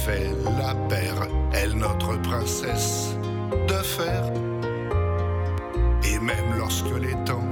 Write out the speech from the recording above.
fait la paire, elle notre princesse de fer. Et même lorsque les temps